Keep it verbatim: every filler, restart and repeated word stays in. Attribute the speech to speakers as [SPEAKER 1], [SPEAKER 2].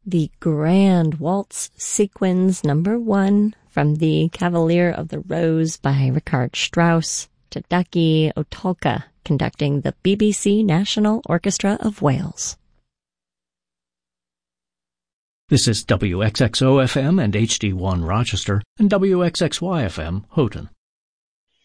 [SPEAKER 1] the Grand Waltz Sequence Number One from the Cavalier of the Rose by Richard Strauss, Tadaki Otulka conducting the B B C National Orchestra of Wales.
[SPEAKER 2] This is W X X O F M and H D one Rochester and W X X Y F M Houghton.